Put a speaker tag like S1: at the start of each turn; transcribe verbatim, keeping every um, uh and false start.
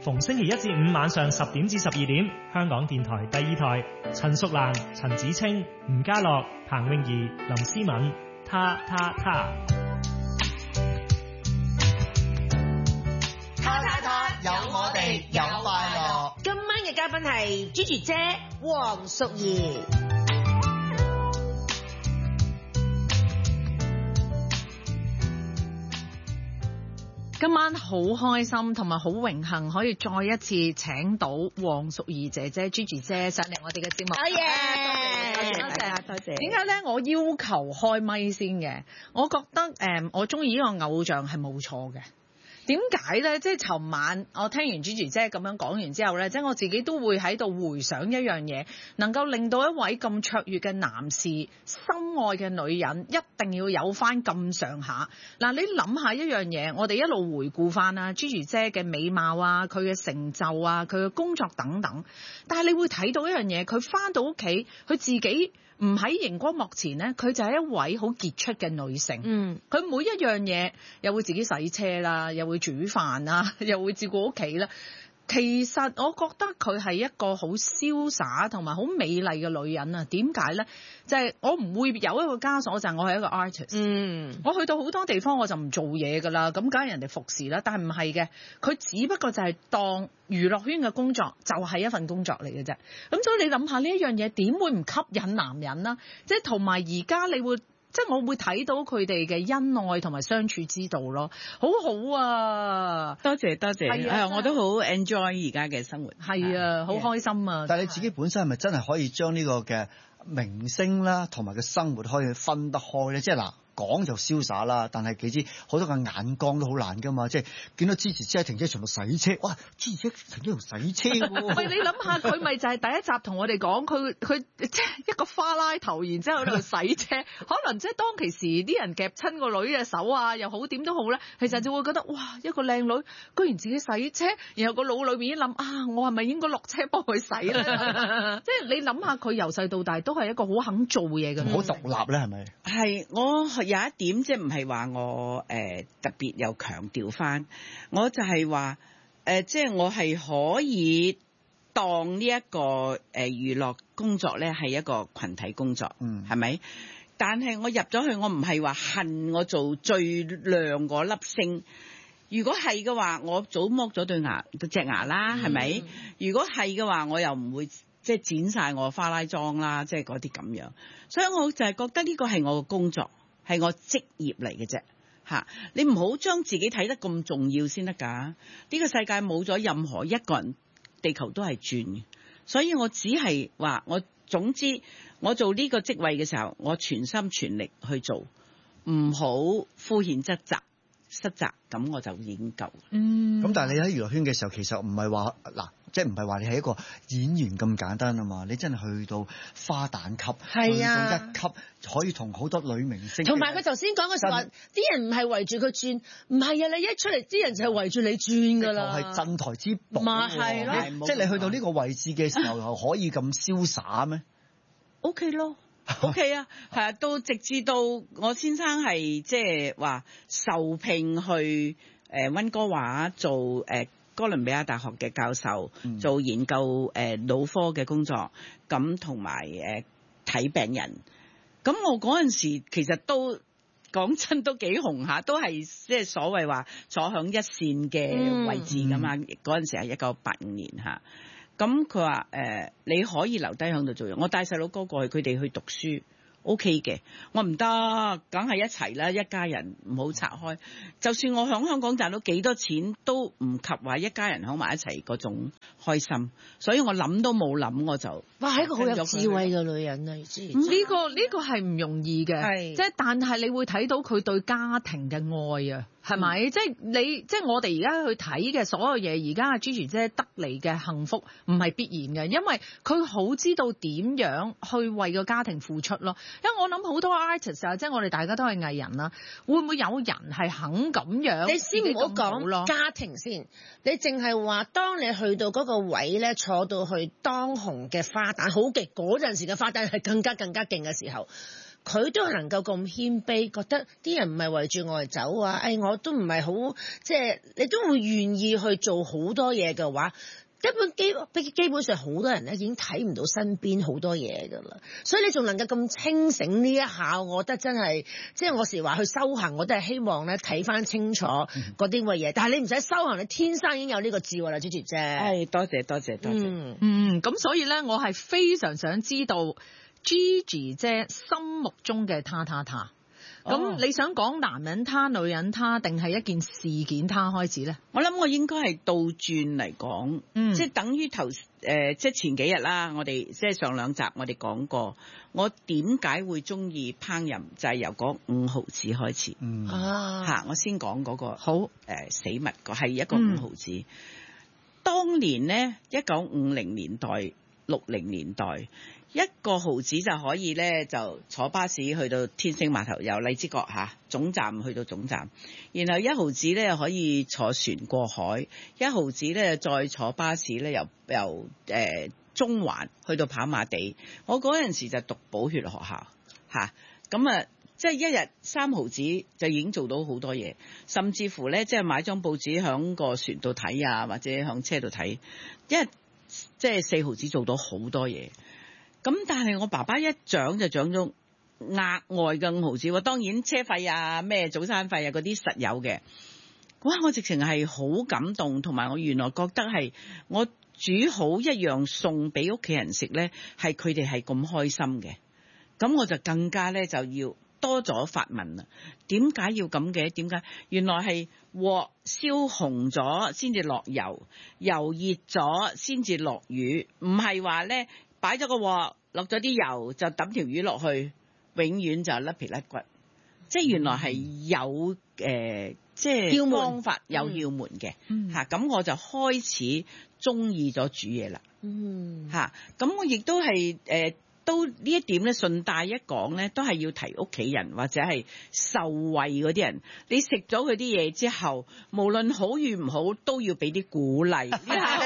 S1: 逢星期一至五晚上十點至十二點，香港電台第二台，陳淑蘭、陳子清、吳家樂、彭詠儀、林思敏，他他他，
S2: 他他他，有我哋有快樂。
S3: 今晚嘅嘉賓係 Gigi 姐黃淑儀。
S4: 今晚好開心同埋好榮幸可以再一次請到黃淑儀姐姐 Gigi 姐上嚟我哋嘅節目。
S3: 好嘢！
S4: 多謝多謝多謝。點解咧？我要求開咪先嘅，我覺得誒、嗯，我中意呢個偶像係冇錯嘅。點解咧？即係尋晚我聽完 Gigi 姐咁樣講完之後咧，即係我自己都會喺度回想一樣嘢，能夠令到一位咁卓越嘅男士心愛嘅女人一定要有翻咁上下。嗱，你諗下一樣嘢，我哋一路回顧翻啊 Gigi 姐嘅美貌啊，佢嘅成就啊，佢嘅工作等等，但係你會睇到一樣嘢，佢翻到屋企，佢自己唔喺熒光幕前咧，佢就係一位好傑出嘅女性。嗯，佢每一樣嘢又會自己洗車啦，又會煮飯啦，又會照顧屋企啦。其實我覺得佢係一個好瀟灑同埋好美麗嘅女人啊！點解呢？就係、是、我唔會有一個枷鎖，就係、是、我係一個 artist。嗯，我去到好多地方我就唔做嘢㗎啦，咁梗係人哋服侍啦。但係唔係嘅，佢只不過就係當娛樂圈嘅工作就係、是、一份工作嚟嘅啫。咁所以你諗下呢一樣嘢點會唔吸引男人啦？即係同埋而家你會。即係我會睇到佢哋嘅恩愛同埋相處之道咯，好好啊！
S5: 多謝多謝，係啊，我都好 enjoy 而家嘅生活，
S4: 係啊，好開心啊！
S6: 但係你自己本身係咪真係可以將呢個嘅明星啦，同埋嘅生活可以分得開咧？即係嗱。講就瀟灑啦，但係幾知好多嘅眼光都好難噶嘛，即係見到支持姐喺停車場度洗車，哇！支持姐停車場洗車喎。
S4: 喂，你諗下佢咪就係第一集同我哋講，佢佢即係一個花拉頭，然之後喺度洗車，可能即係當其時啲人夾親個女嘅手啊，又好點都好咧，其實就會覺得哇，一個靚女居然自己洗車，然後個腦裏面一諗啊，我係咪應該落車幫佢洗咧？即係你諗下佢由細到大都係一個好肯做嘢嘅，
S6: 好獨立咧，係咪？
S5: 係我。有一點即係唔係話我誒、呃、特別又強調翻，我就係話誒，即係我係可以當呢一個誒娛樂工作咧係一個群體工作，嗯，係咪？但係我入咗去，我唔係話恨我做最亮嗰粒星。如果係嘅話，我早剝咗對牙隻牙啦，係咪？嗯、如果係嘅話，我又唔會。即係剪晒我花拉裝啦，即係嗰啲咁樣。所以我就係覺得呢個係我嘅工作。係我職業嚟嘅啫，嚇！你唔好將自己睇得咁重要先得㗎。呢個世界冇咗任何一個人，地球都係轉嘅。所以我只係話，我總之我做呢個職位嘅時候，我全心全力去做，唔好敷衍質責。失責咁我就已經夠。
S6: 嗯，咁但係你喺娛樂圈嘅時候，其實唔係話嗱，即係唔係話你係一個演員咁簡單啊嘛？你真係去到花旦級，係啊，去到一級可以同好多女明星。
S3: 同埋佢頭先講嘅時候，啲人唔係圍住佢轉，唔係啊！你一出嚟，啲人就係圍住你轉㗎啦。
S6: 係鎮台之寶。
S3: 咪係咯，
S6: 即係你去到呢個位置嘅時候，又可以咁瀟灑咩
S5: ？OK 咯。O K 啊，係啊，到直至到我先生係即係話受聘去誒溫哥華做誒哥倫比亞大學嘅教授，嗯、做研究誒腦科嘅工作，咁同埋誒睇病人。咁我嗰陣時其實都講真都幾紅下，都係即係所謂話坐響一線嘅位置㗎嘛。嗰陣、嗯、時係一九八五年嚇。咁佢話誒你可以留低喺度做嘢，我帶細佬哥過去，佢哋去讀書 OK 嘅。我唔得，梗係一齊啦，一家人唔好拆開。就算我響香港賺到幾多錢，都唔及話一家人喺埋一齊嗰種開心。所以我諗都冇諗，我就
S3: 哇係一個好有智慧嘅女人啊！呢、嗯
S4: 呢個呢、呢個係唔容易嘅，係即係但係你會睇到佢對家庭嘅愛啊。係咪？嗯、即係你，即係我哋而家去睇嘅所有嘢，而家阿 Gigi 姐得嚟嘅幸福唔係必然嘅，因為佢好知道點樣去為個家庭付出咯。因為我諗好多 artist 啊，即係我哋大家都係藝人啦，會唔會有人係肯咁樣？
S3: 你先唔好講家庭先，你淨係話當你去到嗰個位咧，坐到去當紅嘅花旦，好勁嗰陣時嘅花旦係更加更加勁嘅時候。 佢都係能夠咁謙卑，覺得啲人唔係圍住我嚟走啊，誒、哎、我都唔係好即係你都會願意去做好多嘢嘅話。根本基基本上好多人咧已經睇唔到身邊好多嘢㗎啦，所以你仲能夠咁清醒呢一下，我覺得真係即係我時話去修行，我都係希望咧睇翻清楚嗰啲乜嘢。但係你唔使修行，你天生已經有呢個智慧啦，朱姐姐。
S5: 係多謝多謝多謝。
S4: 嗯嗯，咁所以咧，我係非常想知道 Gigi 姐心目中嘅他他他。咁、哦、你想講男人他、女人他，定係一件事件他開始咧？
S5: 我諗我應該係倒轉嚟講，嗯、即係等於頭誒、呃，即係前幾日啦，我哋即係上兩集我哋講過，我點解會中意烹飪，就係、是、由嗰五毫子開始。嗯啊，嚇！我先講嗰、那個好誒、呃、死物個係一個五毫子。嗯、當年呢，一九五零年代、六零年代。一個毫子就可以咧，就坐巴士去到天星碼頭，由荔枝角嚇總站去到總站，然後一毫子咧可以坐船過海，一毫子咧再坐巴士咧由由誒、呃、中環去到跑馬地。我嗰陣時就讀寶血學校嚇，咁啊即係一日三毫子就已經做到好多嘢，甚至乎咧即係買張報紙響個船度睇啊，或者響車度睇，因為即係四毫子做到好多嘢。咁但係我爸爸一漲就漲咗額外嘅五毫子喎，當然車費啊、咩早餐費啊嗰啲實有嘅。哇！我直情係好感動，同埋我原來覺得係我煮好一樣餸俾屋企人食咧，係佢哋係咁開心嘅。咁我就更加咧就要多咗發問啦。點解要咁嘅？點解？原來係鑊燒紅咗先至落油，油熱咗先至落魚，唔係話咧。擺咗個鑊，落咗啲油就抌條魚落去，永遠就甩皮甩骨。即係原來係有誒、呃，即係方法有竅門嘅嚇。咁、嗯、我就開始中意咗煮嘢啦。嗯嚇，咁我亦都係誒。呃都呢一點咧，順帶一講咧，都係要提屋企人或者係受惠嗰啲人。你食咗佢啲嘢之後，無論好與唔好，都要俾啲鼓勵。呢下